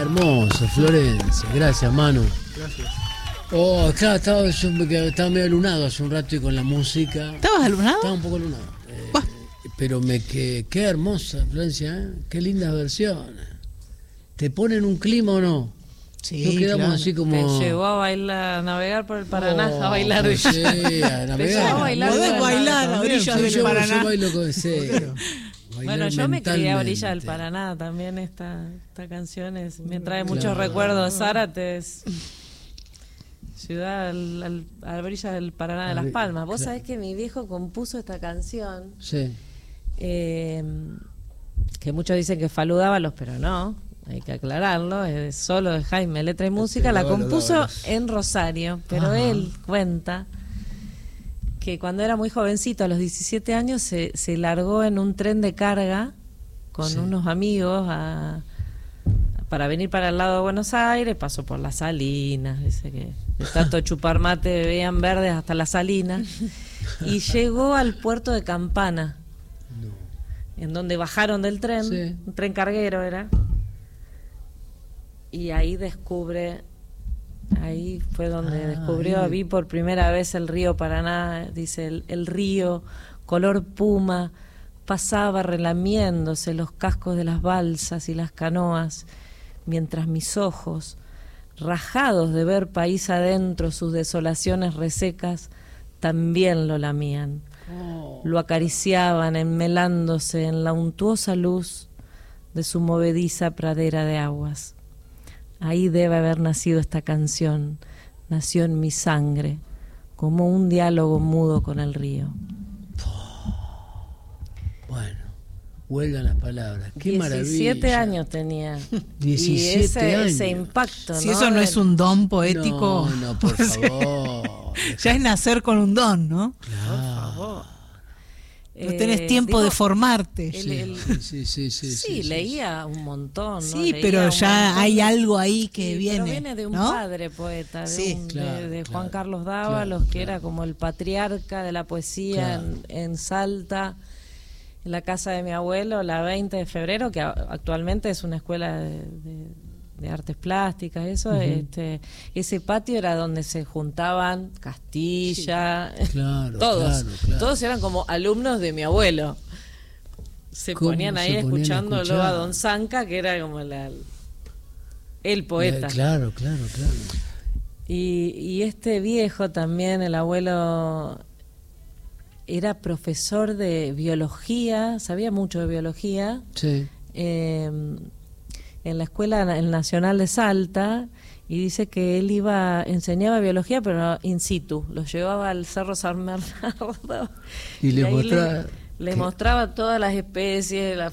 Hermoso, Florencia. Gracias, Manu. Gracias. Oh, claro, estaba medio alunado hace un rato y con la música. ¿Estabas alunado? Estaba un poco alunado. Pero qué hermosa, Florencia, ¿eh? Qué lindas versiones. ¿Te ponen un clima o no? Sí, Nos quedamos claro. así como... Te llevó a bailar, a navegar por el Paraná, a bailar. Sí, a navegar. Te llevó a bailar. Podés bailar a orillas del Paraná. Yo bailo con Bueno, yo me crié a orilla del Paraná también. Esta canción me trae muchos recuerdos. Zárate, ciudad a la orilla del Paraná de Las Palmas. Vos sabés que mi viejo compuso esta canción. Sí. Que muchos dicen que Falú Dávalos, pero no, hay que aclararlo, es solo de Jaime, letra y música. La compuso en Rosario, pero él cuenta que cuando era muy jovencito, a los 17 años, se largó en un tren de carga con unos amigos para venir para el lado de Buenos Aires. Pasó por las Salinas, dice que de tanto chupar mate veían verdes hasta las Salinas, y llegó al puerto de Campana, en donde bajaron del tren, un tren carguero era, y ahí fue donde vi por primera vez el río Paraná. Dice, el río, color puma, pasaba relamiéndose los cascos de las balsas y las canoas, mientras mis ojos, rajados de ver país adentro sus desolaciones resecas, también lo lamían. Lo acariciaban enmelándose en la untuosa luz de su movediza pradera de aguas. Ahí debe haber nacido esta canción. Nació en mi sangre, como un diálogo mudo con el río. Bueno, huelgan las palabras. Qué 17 maravilla. 17 años tenía. 17 y años. ese impacto, Si ¿no? eso no es un don poético. No, por favor. Ya es nacer con un don, ¿no? Claro. No tenés tiempo de formarte. Sí, leía un montón, ¿no? Sí, Leía pero ya montón. hay algo ahí que Sí, viene. pero viene de un ¿no? padre poeta, de Juan Carlos Claro, Dávalos, que era como el patriarca de la poesía en Salta, en la casa de mi abuelo, la 20 de febrero, que actualmente es una escuela de artes plásticas, eso. Ese patio era donde se juntaban Castilla, todos eran como alumnos de mi abuelo. Se ponían ahí escuchándolo a Don Zanca, que era como el poeta. Claro. Y este viejo también, el abuelo, era profesor de biología, sabía mucho de biología. Sí. En la Escuela Nacional de Salta, y dice que él enseñaba biología, pero in situ, los llevaba al Cerro San Bernardo y le mostraba le mostraba todas las especies, la